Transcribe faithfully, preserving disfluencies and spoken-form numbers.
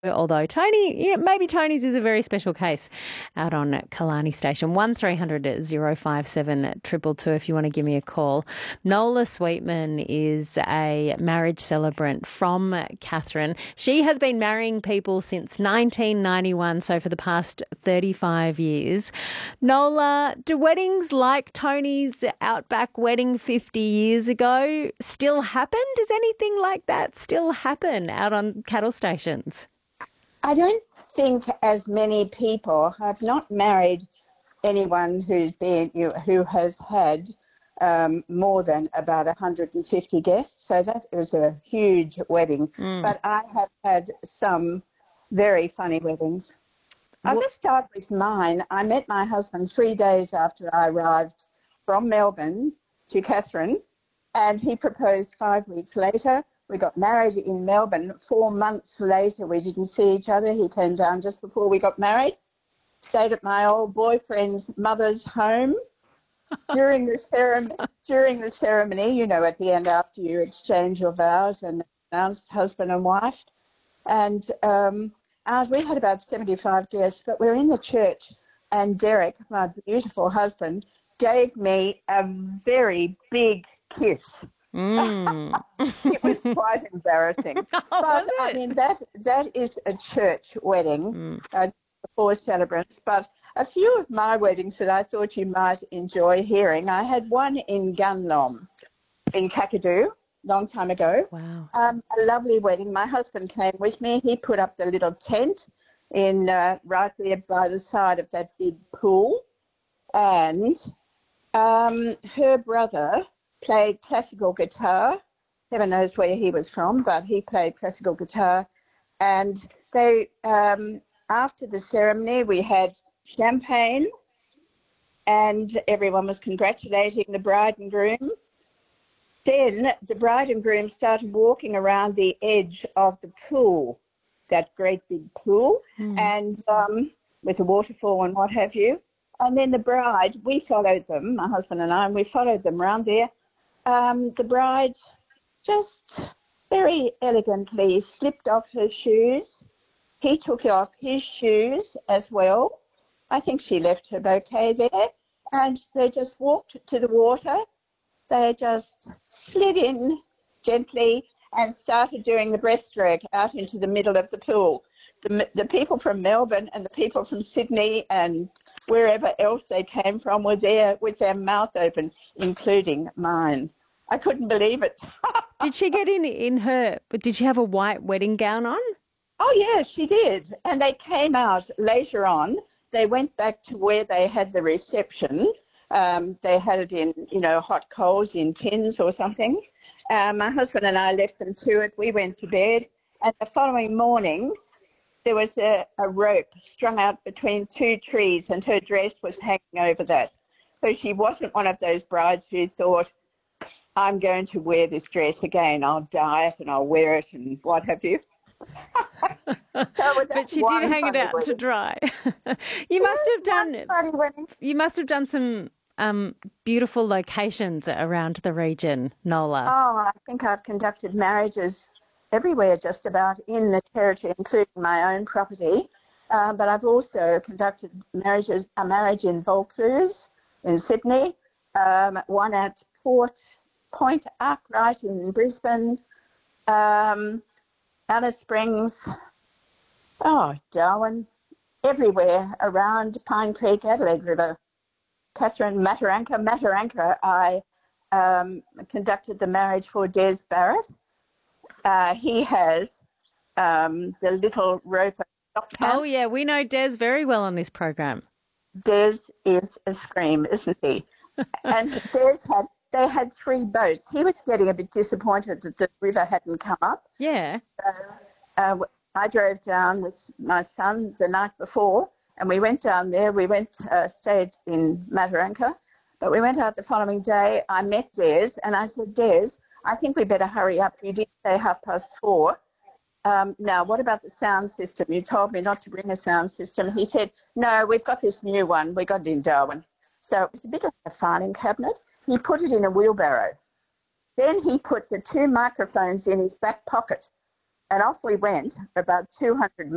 Although Tony, you know, maybe Tony's is a very special case out on Killarney Station. one three hundred oh five seven two two two if you want to give me a call. Nola Sweetman is a marriage celebrant from Katherine. She has been marrying people since nineteen ninety-one, so for the past thirty-five years. Nola, do weddings like Tony's Outback wedding fifty years ago still happen? Does anything like that still happen out on cattle stations? I don't think as many people have not married anyone who's been you know, who has had um, more than about one hundred fifty guests. So that was a huge wedding. Mm. But I have had some very funny weddings. I'll just start with mine. I met my husband three days after I arrived from Melbourne to Katherine, and he proposed five weeks later. We got married in Melbourne. Four months later, we didn't see each other. He came down just before we got married, stayed at my old boyfriend's mother's home during the ceremony. During the ceremony, you know, at the end after you exchange your vows and announced husband and wife. And um, uh, we had about seventy-five guests, but we were in the church, and Derek, my beautiful husband, gave me a very big kiss. Mm. It was quite embarrassing. Oh, but I mean, that that is a church wedding mm. uh, for celebrants. But a few of my weddings that I thought you might enjoy hearing, I had one in Gunlom in Kakadu, long time ago. Wow. Um, a lovely wedding. My husband came with me. He put up the little tent in uh, right there by the side of that big pool. And um, her brother played classical guitar. Heaven knows where he was from, but he played classical guitar. And they, um, after the ceremony, we had champagne, and everyone was congratulating the bride and groom. Then the bride and groom started walking around the edge of the pool, that great big pool, mm. and um, with a waterfall and what have you. And then the bride, we followed them, my husband and I, and we followed them around there. Um, the bride just very elegantly slipped off her shoes. He took off his shoes as well. I think she left her bouquet there, and they just walked to the water. They just slid in gently and started doing the breaststroke out into the middle of the pool. The, the people from Melbourne and the people from Sydney and wherever else they came from were there with their mouth open, including mine. I couldn't believe it. Did she get in in her, but did she have a white wedding gown on? Oh, yes, she did. And they came out later on. They went back to where they had the reception. Um, they had it in, you know, hot coals in tins or something. Uh, my husband and I left them to it. We went to bed. And the following morning, there was a, a rope strung out between two trees, and her dress was hanging over that. So she wasn't one of those brides who thought, I'm going to wear this dress again. I'll dye it and I'll wear it and what have you. So but she did hang it out wedding. to dry. you must have done. You must have done some um, beautiful locations around the region, Nola. Oh, I think I've conducted marriages everywhere, just about in the territory, including my own property. Uh, but I've also conducted marriages. A marriage in Vaucluse, in Sydney. Um, one at Port Point Arkwright in Brisbane. Um, Alice Springs, oh, Darwin, everywhere around Pine Creek, Adelaide River, Katherine, Mataranka. Mataranka, I um, conducted the marriage for Des Barrett. Uh, he has um, the little roper. Oh, yeah, we know Des very well on this program. Des is a scream, isn't he? And Des had, they had three boats. He was getting a bit disappointed that the river hadn't come up. Yeah. So uh, I drove down with my son the night before, and we went down there. We went, uh, stayed in Mataranka, but we went out the following day. I met Des, and I said, Des, I think we better hurry up. You did say half past four. Um, now, what about the sound system? You told me not to bring a sound system. He said, no, we've got this new one. We got it in Darwin. So it was a bit like a filing cabinet. He put it in a wheelbarrow. Then he put the two microphones in his back pocket, and off we went, about two hundred